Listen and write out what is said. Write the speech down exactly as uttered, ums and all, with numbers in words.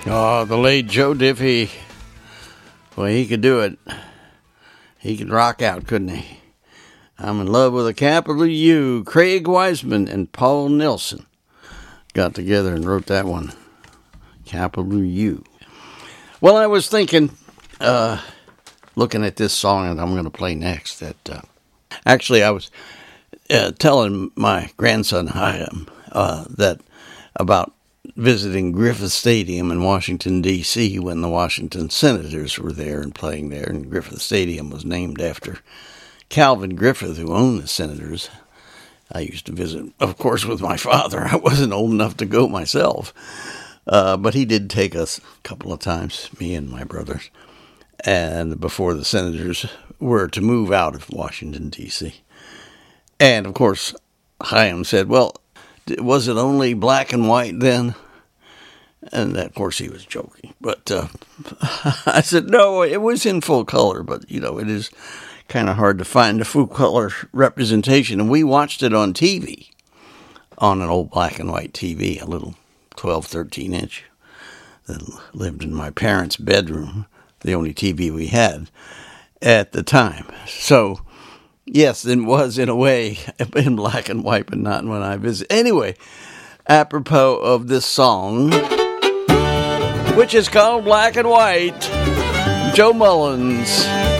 Oh, the late Joe Diffie. Well, he could do it. He could rock out, couldn't he? I'm in love with a capital U. Craig Wiseman and Paul Nelson got together and wrote that one. Capital U. Well, I was thinking, uh, looking at this song that I'm going to play next, that uh, actually I was uh, telling my grandson Chaim uh, that about visiting Griffith Stadium in Washington, D C when the Washington Senators were there and playing there. And Griffith Stadium was named after Calvin Griffith, who owned the Senators. I used to visit, of course, with my father. I wasn't old enough to go myself. Uh, but he did take us a couple of times, me and my brothers, and before the Senators were to move out of Washington, D C. And, of course, Chaim said, well, was it only black and white then? And, of course, he was joking. But uh, I said, no, it was in full color. But, you know, it is kind of hard to find a full color representation. And we watched it on T V, on an old black and white T V, a little twelve, thirteen inch that lived in my parents' bedroom, the only T V we had at the time. So, yes, it was in a way in black and white, but not when I visited. Anyway, apropos of this song, which is called Black and White, Joe Mullins.